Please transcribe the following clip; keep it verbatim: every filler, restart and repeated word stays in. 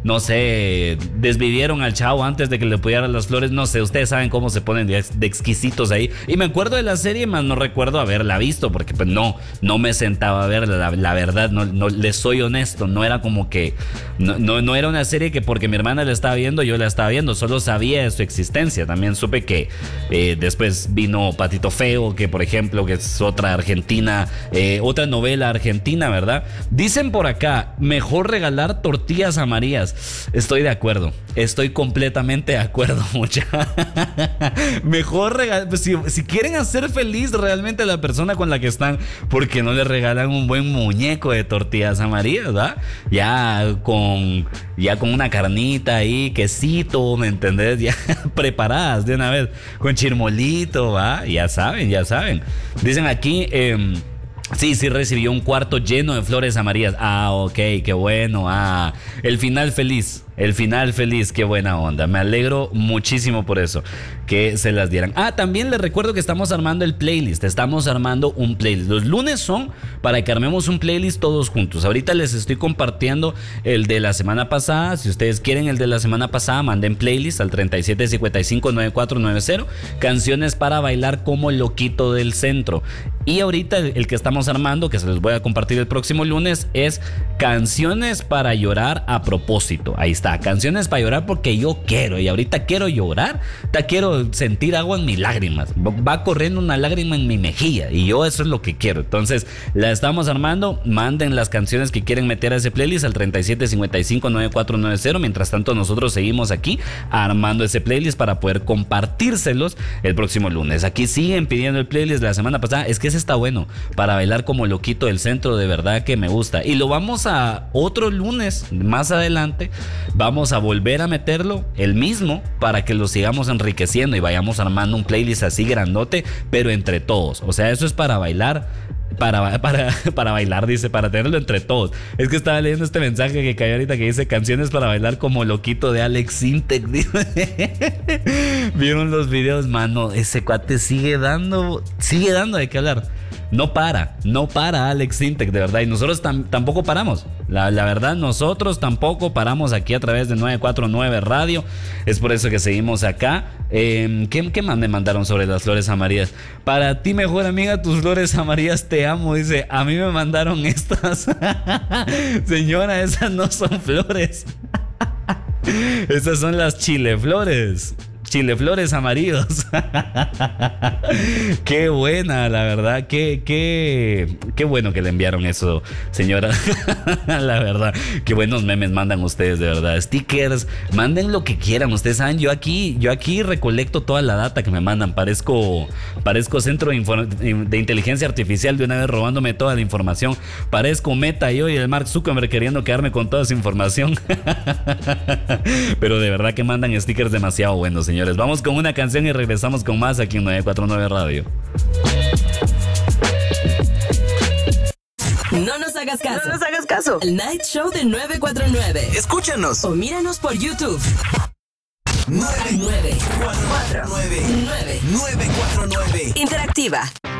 no sé, desvivieron al chavo antes de que le pudieran las flores, no sé, ustedes saben cómo se ponen de, de exquisitos ahí. Y me acuerdo de la serie, más no recuerdo haberla visto, porque pues no, no me sentaba a verla, la, la verdad, no, no, les soy honesto, no era como que, no, no, no era una serie que porque mi hermana la estaba viendo, yo la estaba viendo, solo sabía de su existencia. También supe que eh, después vino Patito Feo, que por ejemplo, que es otra argentina, eh, otra novela argentina, ¿verdad? Dicen por acá, mejor regalar tortillas a Marías. Estoy de acuerdo, estoy completamente de acuerdo, mucha. Mejor regalar, pues, si, si quieren hacer feliz realmente a la persona con la que están, ¿por qué no le regalan un buen muñeco de tortillas a Marías, ¿verdad? Ya con, ya con una carnita ahí, quesito, ¿me entendés? Ya preparadas de una vez, con chirmolito, ¿va? Ya saben, ya saben. Dicen aquí, eh, sí, sí recibió un cuarto lleno de flores amarillas. Ah, ok, qué bueno. Ah, el final feliz. El final feliz, qué buena onda. Me alegro muchísimo por eso, que se las dieran. Ah, también les recuerdo que estamos armando el playlist. Estamos armando un playlist. Los lunes son para que armemos un playlist todos juntos. Ahorita les estoy compartiendo el de la semana pasada. Si ustedes quieren el de la semana pasada, manden playlist al treinta y siete cincuenta y cinco noventa y cuatro noventa. Canciones para bailar como loquito del centro. Y ahorita el, el que estamos armando, que se los voy a compartir el próximo lunes, es canciones para llorar a propósito. Ahí está. Canciones para llorar porque yo quiero. Y ahorita quiero llorar. Ahorita quiero sentir agua en mis lágrimas. Va corriendo una lágrima en mi mejilla. Y yo eso es lo que quiero. Entonces la estamos armando. Manden las canciones que quieren meter a ese playlist al treinta y siete cincuenta y cinco noventa y cuatro noventa. Mientras tanto nosotros seguimos aquí armando ese playlist para poder compartírselos el próximo lunes. Aquí siguen pidiendo el playlist de la semana pasada. Es que ese está bueno. Para bailar como loquito del centro. De verdad que me gusta. Y lo vamos a otro lunes más adelante. Vamos a volver a meterlo el mismo para que lo sigamos enriqueciendo y vayamos armando un playlist así grandote, pero entre todos. O sea, eso es para bailar, para, para, para bailar, dice, para tenerlo entre todos. Es que estaba leyendo este mensaje que cayó ahorita que dice canciones para bailar como loquito de Alex Sintek. ¿Vieron los videos? Mano, ese cuate sigue dando, sigue dando de qué hablar. No para, no para Alex Sintek, de verdad. Y nosotros tam- tampoco paramos. La, la verdad, nosotros tampoco paramos aquí a través de nueve cuatro nueve Radio. Es por eso que seguimos acá. Eh, ¿qué, ¿Qué más me mandaron sobre las flores amarillas? Para ti, mejor amiga, tus flores amarillas, te amo. Dice, a mí me mandaron estas. Señora, esas no son flores. Esas son las chileflores. Chileflores amarillos. Qué buena, la verdad. Qué, qué, qué bueno que le enviaron eso, señora. La verdad, qué buenos memes mandan ustedes, de verdad. Stickers, manden lo que quieran. Ustedes saben, yo aquí, yo aquí recolecto toda la data que me mandan. Parezco, parezco centro de, infor- de inteligencia artificial de una vez robándome toda la información. Parezco Meta yo y el Mark Zuckerberg queriendo quedarme con toda esa información. Pero de verdad que mandan stickers demasiado buenos, señores. Vamos con una canción y regresamos con más aquí en nueve cuatro nueve Radio. No nos hagas caso. No nos hagas caso. El Night Show de nueve cuatro nueve. Escúchanos. O míranos por YouTube. nueve nueve cuatro nueve nueve cuatro nueve Interactiva.